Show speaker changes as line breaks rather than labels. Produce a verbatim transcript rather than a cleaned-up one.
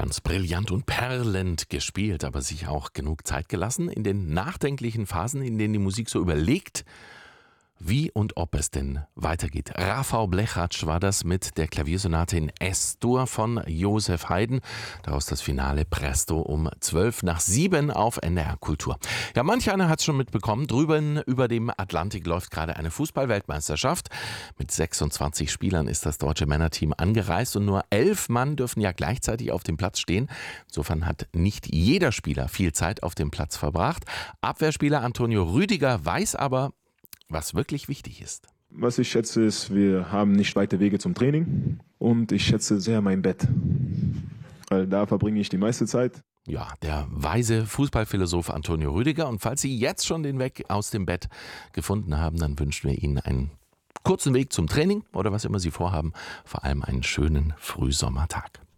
Ganz brillant und perlend gespielt, aber sich auch genug Zeit gelassen in den nachdenklichen Phasen, in denen die Musik so überlegt, wie und ob es denn weitergeht. Rafał Blechacz war das mit der Klaviersonate in S-Dur von Josef Haydn. Daraus das Finale Presto um zwölf nach sieben auf N D R Kultur. Ja, manch einer hat es schon mitbekommen. Drüben über dem Atlantik läuft gerade eine Fußball-Weltmeisterschaft. Mit sechsundzwanzig Spielern ist das deutsche Männerteam angereist und nur elf Mann dürfen ja gleichzeitig auf dem Platz stehen. Insofern hat nicht jeder Spieler viel Zeit auf dem Platz verbracht. Abwehrspieler Antonio Rüdiger weiß aber, was wirklich wichtig ist.
Was ich schätze, ist, wir haben nicht weite Wege zum Training und ich schätze sehr mein Bett, weil da verbringe ich die meiste Zeit.
Ja, der weise Fußballphilosoph Antonio Rüdiger. Und falls Sie jetzt schon den Weg aus dem Bett gefunden haben, dann wünschen wir Ihnen einen kurzen Weg zum Training oder was immer Sie vorhaben, vor allem einen schönen Frühsommertag.